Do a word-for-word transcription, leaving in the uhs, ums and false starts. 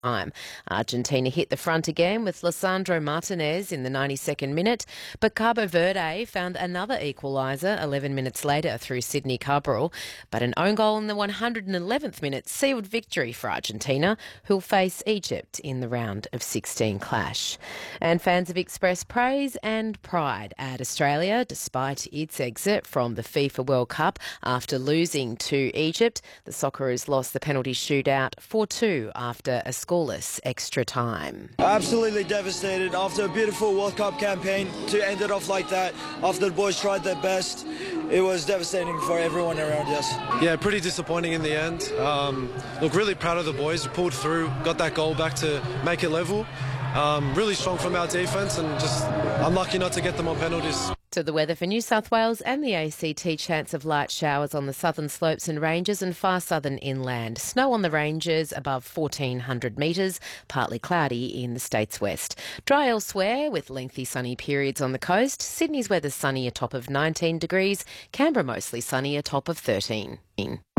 time. Argentina hit the front again with Lisandro Martinez in the ninety-second minute, but Cabo Verde found another equaliser eleven minutes later through Sydney Cabral. But an own goal in the one hundred eleventh minute sealed victory for Argentina, who'll face Egypt in the round of sixteen clash. And fans have expressed praise and pride at Australia despite its exit from the FIFA World Cup after losing to Egypt. The Socceroos lost the penalty shootout four two after a scoreless extra time. Absolutely devastated after a beautiful World Cup campaign to end it off like that. After the boys tried their best, it was devastating for everyone around us. Yeah, pretty disappointing in the end. Um, look, really proud of the boys. We pulled through, got that goal back to make it level. Um, really strong from our defence and just unlucky not to get them on penalties. To the weather for New South Wales and the A C T, chance of light showers on the southern slopes and ranges and far southern inland. Snow on the ranges above fourteen hundred metres, partly cloudy in the state's west. Dry elsewhere with lengthy sunny periods on the coast. Sydney's weather sunny, a top of nineteen degrees. Canberra mostly sunny, a top of thirteen.